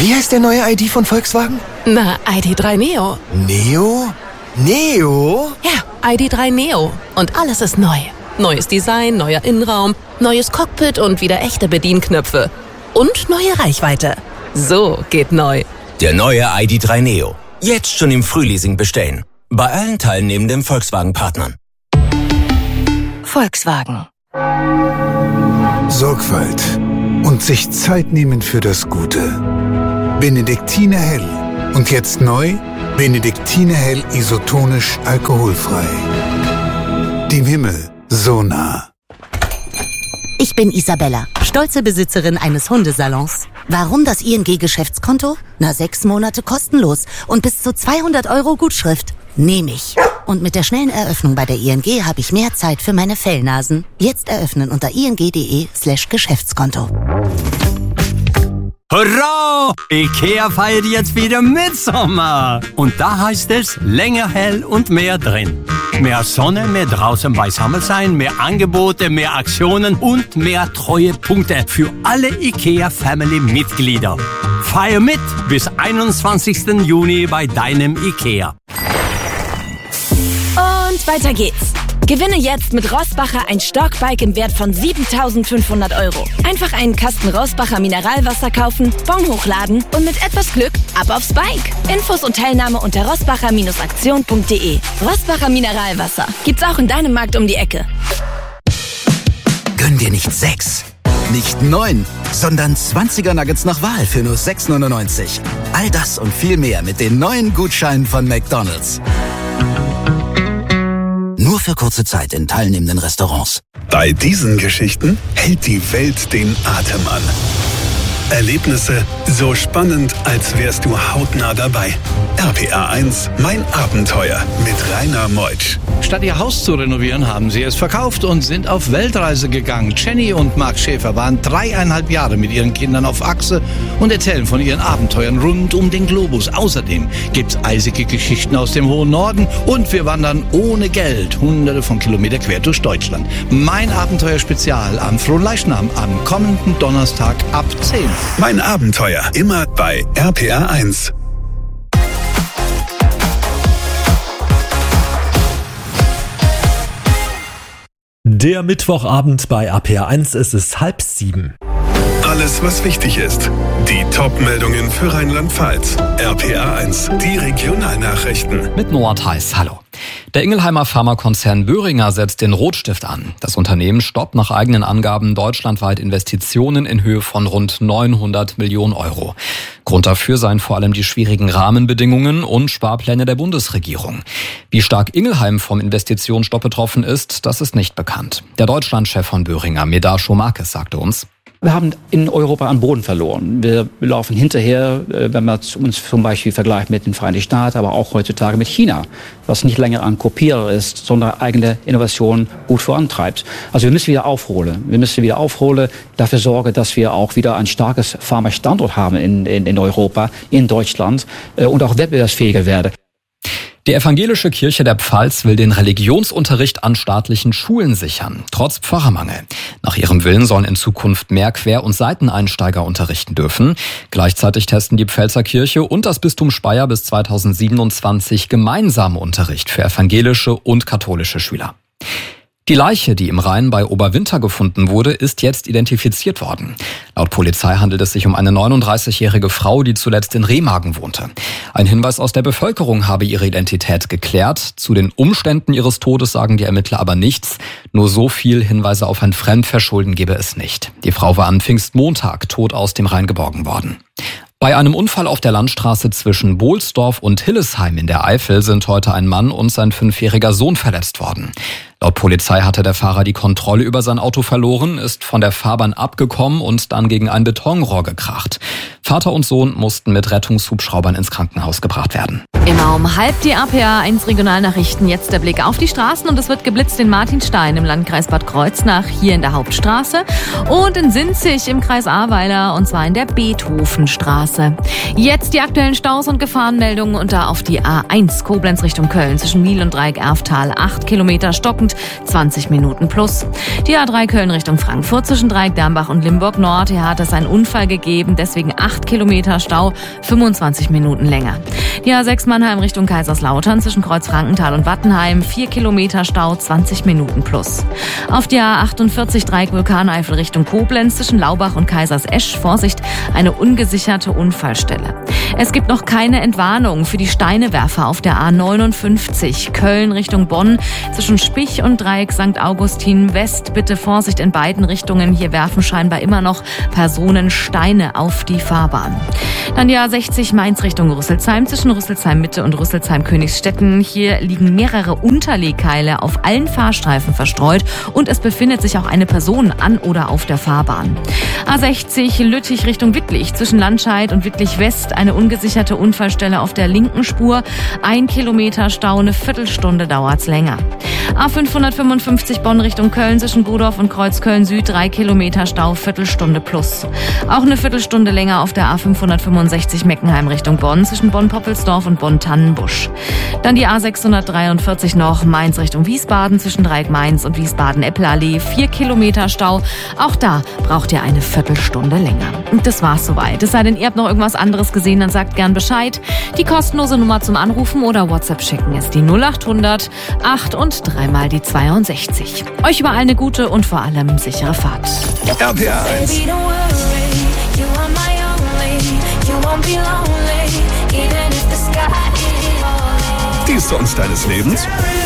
Wie heißt der neue ID von Volkswagen? Na, ID.3 Neo. Neo? Neo? Ja, ID.3 Neo. Und alles ist neu. Neues Design, neuer Innenraum, neues Cockpit und wieder echte Bedienknöpfe. Und neue Reichweite. So geht neu. Der neue ID.3 Neo. Jetzt schon im Frühleasing bestellen. Bei allen teilnehmenden Volkswagen-Partnern. Volkswagen. Sorgfalt und sich Zeit nehmen für das Gute. Benediktiner Hell. Und jetzt neu, Benediktiner Hell isotonisch alkoholfrei. Dem Himmel so nah. Ich bin Isabella, stolze Besitzerin eines Hundesalons. Warum das ING-Geschäftskonto? 6 Monate kostenlos und bis zu 200 € Gutschrift. Nehme ich. Und mit der schnellen Eröffnung bei der ING habe ich mehr Zeit für meine Fellnasen. Jetzt eröffnen unter ing.de/Geschäftskonto. Hurra! IKEA feiert jetzt wieder Mitsommer. Und da heißt es länger hell und mehr drin. Mehr Sonne, mehr draußen beisammen sein, mehr Angebote, mehr Aktionen und mehr Treuepunkte für alle IKEA-Family-Mitglieder. Feier mit bis 21. Juni bei deinem IKEA. Und weiter geht's. Gewinne jetzt mit Rossbacher ein Stockbike im Wert von 7.500 €. Einfach einen Kasten Rossbacher Mineralwasser kaufen, Bon hochladen und mit etwas Glück ab aufs Bike. Infos und Teilnahme unter rossbacher-aktion.de. Rossbacher Mineralwasser. Gibt's auch in deinem Markt um die Ecke. Gönn dir nicht 6, nicht 9, sondern 20er Nuggets nach Wahl für nur 6,99 €. All das und viel mehr mit den neuen Gutscheinen von McDonald's. Nur für kurze Zeit in teilnehmenden Restaurants. Bei diesen Geschichten hält die Welt den Atem an. Erlebnisse so spannend, als wärst du hautnah dabei. RPA 1, mein Abenteuer mit Rainer Meutsch. Statt ihr Haus zu renovieren, haben sie es verkauft und sind auf Weltreise gegangen. Jenny und Marc Schäfer waren 3,5 Jahre mit ihren Kindern auf Achse und erzählen von ihren Abenteuern rund um den Globus. Außerdem gibt's eisige Geschichten aus dem hohen Norden und wir wandern ohne Geld hunderte von Kilometern quer durch Deutschland. Mein Abenteuer-Spezial am Fronleichnam am kommenden Donnerstag ab 10. Mein Abenteuer, immer bei RPA 1. Der Mittwochabend bei RPA 1, es ist 6:30. Alles, was wichtig ist. Die Top-Meldungen für Rheinland-Pfalz. RPA 1, die Regionalnachrichten. Mit Noah Theis, hallo. Der Ingelheimer Pharmakonzern Boehringer setzt den Rotstift an. Das Unternehmen stoppt nach eigenen Angaben deutschlandweit Investitionen in Höhe von rund 900 Millionen €. Grund dafür seien vor allem die schwierigen Rahmenbedingungen und Sparpläne der Bundesregierung. Wie stark Ingelheim vom Investitionsstopp betroffen ist, das ist nicht bekannt. Der Deutschlandchef von Boehringer, Medar Schomakis, sagte uns: Wir haben in Europa an Boden verloren. Wir laufen hinterher, wenn man uns zum Beispiel vergleicht mit den Vereinigten Staaten, aber auch heutzutage mit China, was nicht länger ein Kopierer ist, sondern eigene Innovation gut vorantreibt. Also wir müssen wieder aufholen. Dafür sorgen, dass wir auch wieder ein starkes Pharma-Standort haben in Europa, in Deutschland und auch wettbewerbsfähiger werden. Die evangelische Kirche der Pfalz will den Religionsunterricht an staatlichen Schulen sichern, trotz Pfarrermangel. Nach ihrem Willen sollen in Zukunft mehr Quer- und Seiteneinsteiger unterrichten dürfen. Gleichzeitig testen die Pfälzer Kirche und das Bistum Speyer bis 2027 gemeinsam Unterricht für evangelische und katholische Schüler. Die Leiche, die im Rhein bei Oberwinter gefunden wurde, ist jetzt identifiziert worden. Laut Polizei handelt es sich um eine 39-jährige Frau, die zuletzt in Remagen wohnte. Ein Hinweis aus der Bevölkerung habe ihre Identität geklärt. Zu den Umständen ihres Todes sagen die Ermittler aber nichts. Nur so viel: Hinweise auf ein Fremdverschulden gebe es nicht. Die Frau war am Pfingstmontag tot aus dem Rhein geborgen worden. Bei einem Unfall auf der Landstraße zwischen Bohlsdorf und Hillesheim in der Eifel sind heute ein Mann und sein 5-jähriger Sohn verletzt worden. Laut Polizei hatte der Fahrer die Kontrolle über sein Auto verloren, ist von der Fahrbahn abgekommen und dann gegen ein Betonrohr gekracht. Vater und Sohn mussten mit Rettungshubschraubern ins Krankenhaus gebracht werden. Immer um 12:30 die RPA 1 Regionalnachrichten. Jetzt der Blick auf die Straßen und es wird geblitzt in Martinstein im Landkreis Bad Kreuznach, hier in der Hauptstraße, und in Sinzig im Kreis Ahrweiler, und zwar in der Beethovenstraße. Jetzt die aktuellen Staus und Gefahrenmeldungen und da auf die A1 Koblenz Richtung Köln zwischen Miel und Dreieck-Erftal 8 Kilometer stockend, 20 Minuten plus. Die A3 Köln Richtung Frankfurt zwischen Dreieck-Dambach und Limburg Nord. Hier hat es einen Unfall gegeben, deswegen 8 8 Kilometer Stau, 25 Minuten länger. Die A6 Mannheim Richtung Kaiserslautern zwischen Kreuzfrankenthal und Wattenheim, 4 Kilometer Stau, 20 Minuten plus. Auf die A48 Dreieck Vulkaneifel Richtung Koblenz zwischen Laubach und Kaisersesch, Vorsicht, eine ungesicherte Unfallstelle. Es gibt noch keine Entwarnung für die Steinewerfer auf der A59 Köln Richtung Bonn zwischen Spich und Dreieck St. Augustin West. Bitte Vorsicht in beiden Richtungen. Hier werfen scheinbar immer noch Personen Steine auf die Fahrbahn. Dann die A60 Mainz Richtung Rüsselsheim zwischen Rüsselsheim Mitte und Rüsselsheim Königsstetten. Hier liegen mehrere Unterlegkeile auf allen Fahrstreifen verstreut und es befindet sich auch eine Person an oder auf der Fahrbahn. A60 Lüttich Richtung Wittlich zwischen Landscheid und Wittlich West eine ungesicherte Unfallstelle auf der linken Spur. 1 Kilometer Stau, eine Viertelstunde dauert's länger. A555 Bonn Richtung Köln zwischen Godorf und Kreuzköln Süd, 3 Kilometer Stau, Viertelstunde plus. Auch eine Viertelstunde länger auf der A565 Meckenheim Richtung Bonn zwischen Bonn-Poppelsdorf und Bonn-Tannenbusch. Dann die A643 noch Mainz Richtung Wiesbaden zwischen Dreieck Mainz und Wiesbaden-Eppelallee, 4 Kilometer Stau. Auch da braucht ihr eine Viertelstunde länger. Und das war's soweit. Es sei denn, ihr habt noch irgendwas anderes gesehen, dann sagt gern Bescheid. Die kostenlose Nummer zum Anrufen oder WhatsApp schicken ist die 0800 8 und 3 mal die 62. Euch überall eine gute und vor allem sichere Fahrt. RPA 1. Die Songs deines Lebens?